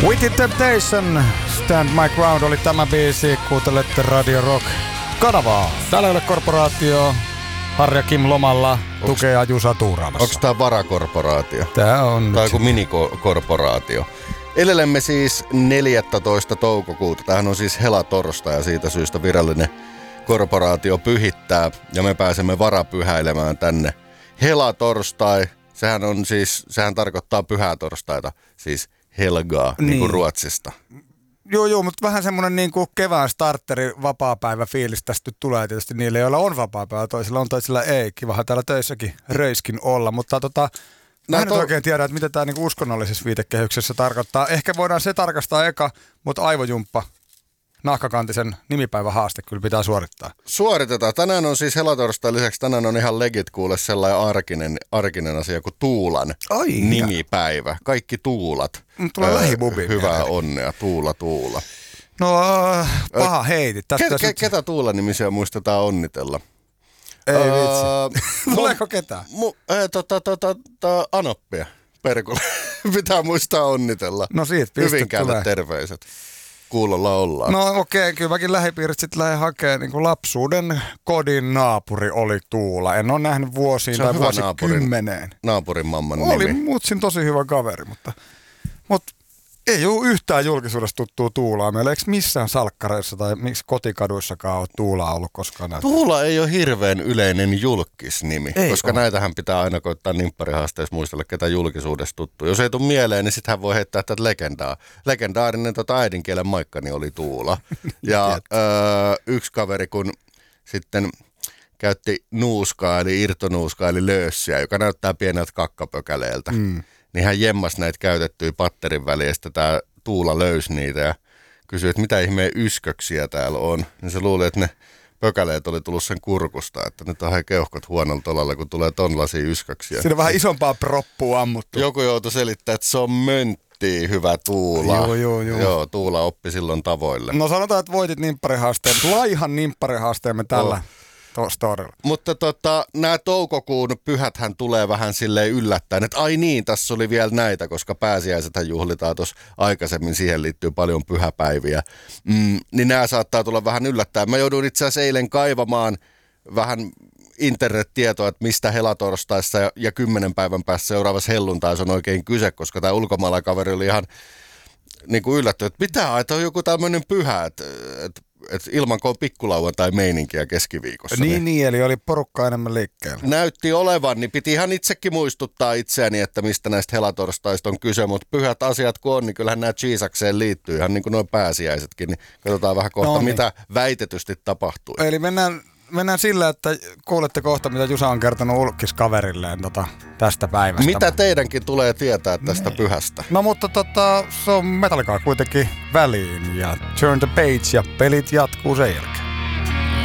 Wicked Temptation, Stand My Ground oli tämä biisi. Kuuntelette Radio Rock-kanavaa. Täällä ei ole korporaatio. Harri ja Kim lomalla tukea Jusa tuuraamassa. Onko tää varakorporaatio? Tää on. Tai joku minikorporaatio. Elelemme siis 14. toukokuuta. Tämähän on siis helatorstai ja siitä syystä virallinen korporaatio pyhittää. Ja me pääsemme varapyhäilemään tänne. Helatorstai, sehän tarkoittaa pyhää torstaita. Siis helgaa, niin kuin Ruotsista. Joo, mutta vähän semmoinen niin kuin kevään starteri vapaapäivä fiilis tästä tulee tietysti niille, joilla on vapaapäivä, toisilla on, toisilla ei. Kivahan täällä töissäkin röiskin olla, mutta mä en nyt oikein tiedä, että mitä tämä niin uskonnollisessa viitekehyksessä tarkoittaa. Ehkä voidaan se tarkastaa eka, mutta aivojumppa, nahkakantisen nimipäivähaaste kyllä pitää suorittaa. Suoritetaan. Tänään on siis helatorstai lisäksi, tänään on ihan legit kuule sellainen arkinen asia kuin Tuulan nimipäivä. Kaikki Tuulat. Tulee lähibubi. Hyvää onnea. Tuula. No, paha heitit. Ketä Tuulan nimisiä muistetaan onnitella? Ei vitsi. Tuleeko ketään? Anoppia. Perkulle. Pitää muistaa onnitella. No siitä pistet Hyvinkäälle tulee. Terveiset. Kuulolla ollaan. No okei, kyllä mäkin lähipiirit sitten lähden hakemaan. Niin lapsuuden kodin naapuri oli Tuula. En ole nähnyt vuosiin tai vuosikymmeneen. Naapurin mamman nimi. Oli mutsin tosi hyvä kaveri, mutta ei ole yhtään julkisuudessa tuttua Tuulaa meillä. Eikö missään salkkareissa tai miksi kotikaduissakaan ole Tuulaa ollut koskaan näyttää? Tuula ei ole hirveän yleinen julkisnimi, ei koska näitähän pitää aina koittaa nimpparihaasteessa muistella, ketä julkisuudessa tuttuu. Jos ei tule mieleen, niin sittenhän voi heittää tätä legendaa. Legendaarinen äidinkielen maikkani oli Tuula. Ja yksi kaveri, kun sitten käytti nuuskaa, eli irtonuuskaa, eli löössiä, joka näyttää pieneltä kakkapökäleeltä. Niin hän jemmas näitä käytettyjä patterin välistä, tämä Tuula löysi niitä ja kysyi, että mitä ihmeen ysköksiä täällä on. Niin se luuli, että ne pökäleet oli tullut sen kurkusta, että nyt on keuhkot huonolla tolalla, kun tulee tonlaisia ysköksiä. Siinä on vähän isompaa proppua ammuttu. Joku joutui selittämään, että se on mönttiä, hyvä Tuula. Joo, Tuula oppi silloin tavoille. No sanotaan, että voitit nimpparihaasteen, laihan nimpparihaasteemme tällä. Mutta nämä toukokuun pyhäthän tulee vähän silleen yllättäen, että ai niin, tässä oli vielä näitä, koska pääsiäisethän juhlitaan tuossa aikaisemmin, siihen liittyy paljon pyhäpäiviä. Niin nämä saattaa tulla vähän yllättäen. Mä joudun itse asiassa eilen kaivamaan vähän internettietoa, että mistä helatorstaissa ja 10 päivän päässä seuraavassa helluntaissa on oikein kyse, koska tämä ulkomaalaikaveri oli ihan niin kuin yllättynyt, että pitää, että on joku tämmöinen pyhä, että ilman kun on pikkulauantai meininkiä keskiviikossa. Niin, eli oli porukka enemmän liikkeellä. Näytti olevan, niin piti ihan itsekin muistuttaa itseäni, että mistä näistä helatorstaista on kyse, mutta pyhät asiat kun on, niin kyllähän nämä Jeesakseen liittyy, ihan niin kuin nuo pääsiäisetkin, niin katsotaan vähän kohta, mitä väitetysti tapahtui. Eli mennään sillä, että kuulette kohta, mitä Jusa on kertonut ulkiskaverilleen tästä päivästä. Mitä teidänkin tulee tietää tästä pyhästä? No mutta se on Metallicaa kuitenkin väliin ja Turn the Page ja pelit jatkuu sen jälkeen.